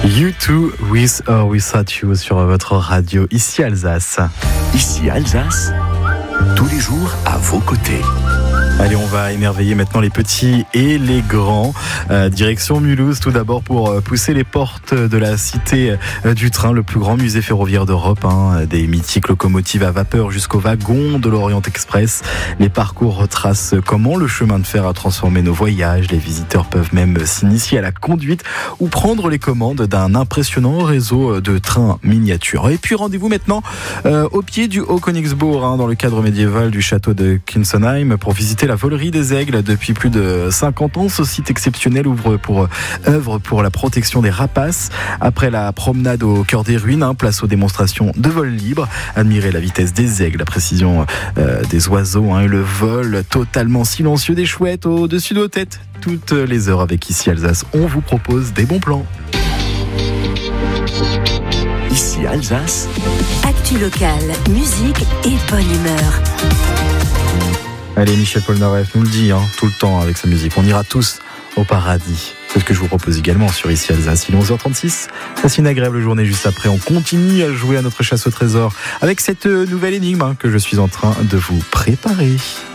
U2 with or without you sur votre radio, ici Alsace. Ici Alsace, tous les jours à vos côtés. Allez, on va émerveiller maintenant les petits et les grands. Direction Mulhouse, tout d'abord pour pousser les portes de la Cité du Train, le plus grand musée ferroviaire d'Europe. Des mythiques locomotives à vapeur jusqu'aux wagons de l'Orient Express. Les parcours retracent comment le chemin de fer a transformé nos voyages. Les visiteurs peuvent même s'initier à la conduite ou prendre les commandes d'un impressionnant réseau de trains miniatures. Et puis rendez-vous maintenant au pied du Haut-Königsbourg, dans le cadre médiéval du château de Kinsenheim, pour visiter la volerie des aigles. Depuis plus de 50 ans, ce site exceptionnel œuvre pour la protection des rapaces. Après la promenade au cœur des ruines, place aux démonstrations de vol libre. Admirez la vitesse des aigles, la précision des oiseaux et le vol totalement silencieux des chouettes au-dessus de nos têtes. Toutes les heures avec Ici Alsace, on vous propose des bons plans. Ici Alsace, actu locale, musique et bonne humeur. Allez, Michel Polnareff nous le dit tout le temps avec sa musique. On ira tous au paradis. C'est ce que je vous propose également sur Ici Alsace. Il est 11h36. Passez une agréable journée juste après. On continue à jouer à notre chasse au trésor avec cette nouvelle énigme que je suis en train de vous préparer.